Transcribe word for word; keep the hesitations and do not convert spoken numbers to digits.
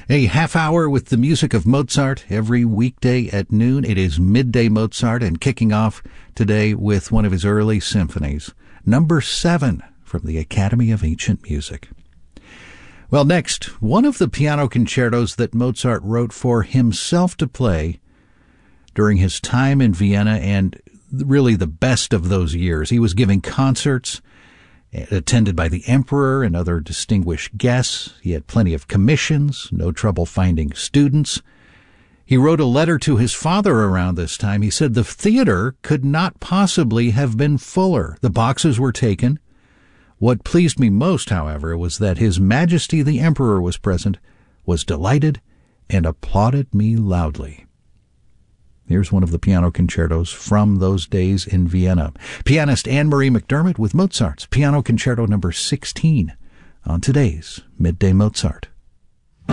A half hour with the music of Mozart every weekday at noon. It is Midday Mozart, and kicking off today with one of his early symphonies, number seven from the Academy of Ancient Music. Well, next, one of the piano concertos that Mozart wrote for himself to play during his time in Vienna, and really the best of those years. He was giving concerts attended by the emperor and other distinguished guests. He had plenty of commissions, no trouble finding students. He wrote a letter to his father around this time. He said the theater could not possibly have been fuller. The boxes were taken. What pleased me most, however, was that His Majesty the Emperor was present, was delighted, and applauded me loudly. Here's one of the piano concertos from those days in Vienna. Pianist Anne-Marie McDermott with Mozart's Piano Concerto number sixteen on today's Midday Mozart.